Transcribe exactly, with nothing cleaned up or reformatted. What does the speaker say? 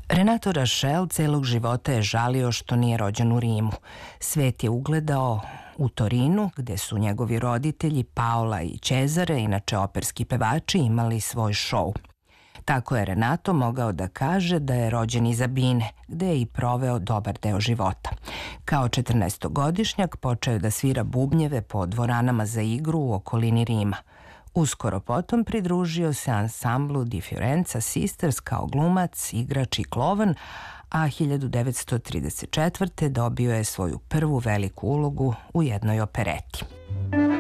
Renato Rašel celog života je žalio što nije rođen u Rimu. Svet je ugledao u Torinu, gde su njegovi roditelji Paola i Cesare, inače operski pevači, imali svoj šou. Tako je Renato mogao da kaže da je rođen iz Abine, gde je i proveo dobar deo života. Kao četrnaestogodišnjak počeo je da svira bubnjeve po dvoranama za igru u okolini Rima. Uskoro potom pridružio se ansamblu Di Fiorenza Sisters kao glumac, igrač i klovan, a hiljadu devetsto trideset četvrte dobio je svoju prvu veliku ulogu u jednoj opereti.